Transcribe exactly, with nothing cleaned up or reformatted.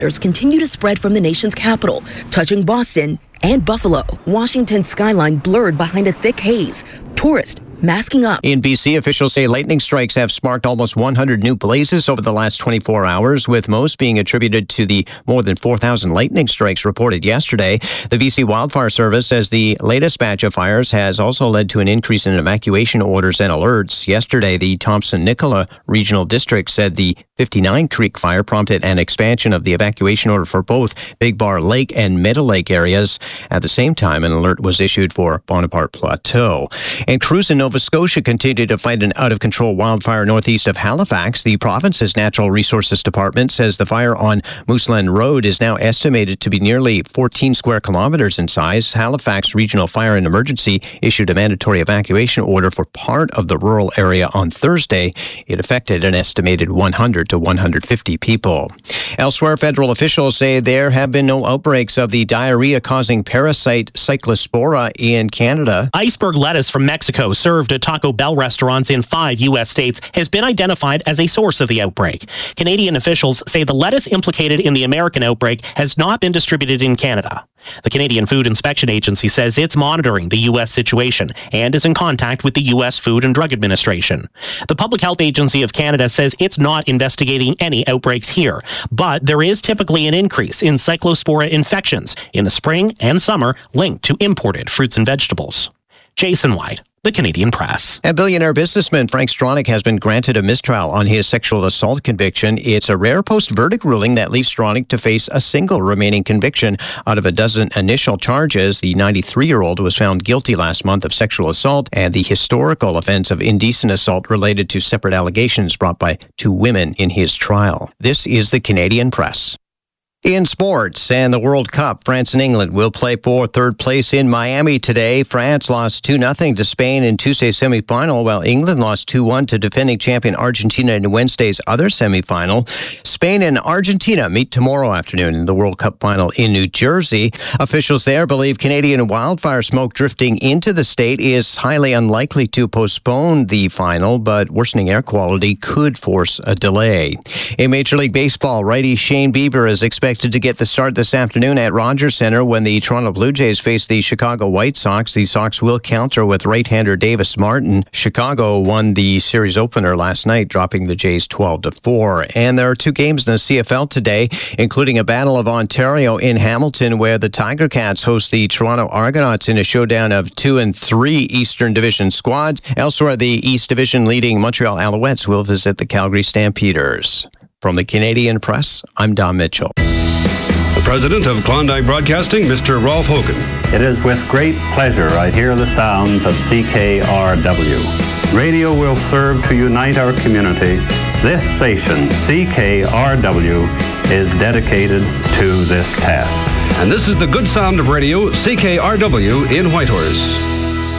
continue to spread from the nation's capital, touching Boston and Buffalo. Washington's skyline blurred behind a thick haze. Tourists masking up. In B C, officials say lightning strikes have sparked almost one hundred new blazes over the last twenty-four hours, with most being attributed to the more than four thousand lightning strikes reported yesterday. The B C Wildfire Service says the latest batch of fires has also led to an increase in evacuation orders and alerts. Yesterday, the Thompson-Nicola Regional District said the fifty-nine Creek fire prompted an expansion of the evacuation order for both Big Bar Lake and Meadow Lake areas. At the same time, an alert was issued for Bonaparte Plateau. And crews in Nova Scotia continue to fight an out-of-control wildfire northeast of Halifax. The province's Natural Resources Department says the fire on Mooseland Road is now estimated to be nearly fourteen square kilometers in size. Halifax Regional Fire and Emergency issued a mandatory evacuation order for part of the rural area on Thursday. It affected an estimated one hundred to one hundred fifty people. Elsewhere, federal officials say there have been no outbreaks of the diarrhea-causing parasite Cyclospora in Canada. Iceberg lettuce from Mexico served at Taco Bell restaurants in five U S states has been identified as a source of the outbreak. Canadian officials say the lettuce implicated in the American outbreak has not been distributed in Canada. The Canadian Food Inspection Agency says it's monitoring the U S situation and is in contact with the U S Food and Drug Administration. The Public Health Agency of Canada says it's not investigating any outbreaks here, but there is typically an increase in Cyclospora infections in the spring and summer linked to imported fruits and vegetables. Jason White, The Canadian Press. A billionaire businessman Frank Stronach has been granted a mistrial on his sexual assault conviction. It's a rare post-verdict ruling that leaves Stronach to face a single remaining conviction out of a dozen initial charges. The ninety-three-year-old was found guilty last month of sexual assault and the historical offense of indecent assault related to separate allegations brought by two women in his trial. This is The Canadian Press. In sports and the World Cup, France and England will play for third place in Miami today. France lost two nothing to Spain in Tuesday's semifinal, while England lost two one to defending champion Argentina in Wednesday's other semifinal. Spain and Argentina meet tomorrow afternoon in the World Cup final in New Jersey. Officials there believe Canadian wildfire smoke drifting into the state is highly unlikely to postpone the final, but worsening air quality could force a delay. In Major League Baseball, righty Shane Bieber is expected to get the start this afternoon at Rogers Center when the Toronto Blue Jays face the Chicago White Sox. The Sox will counter with right-hander Davis Martin. Chicago won the series opener last night, dropping the Jays twelve to four. And there are two games in the C F L today, including a Battle of Ontario in Hamilton, where the Tiger Cats host the Toronto Argonauts in a showdown of two and three Eastern Division squads. Elsewhere, the East Division leading Montreal Alouettes will visit the Calgary Stampeders. From the Canadian Press, I'm Don Mitchell. The president of Klondike Broadcasting, Mister Rolf Hogan. It is with great pleasure I hear the sounds of C K R W. Radio will serve to unite our community. This station, C K R W, is dedicated to this task. And this is the good sound of radio, C K R W in Whitehorse.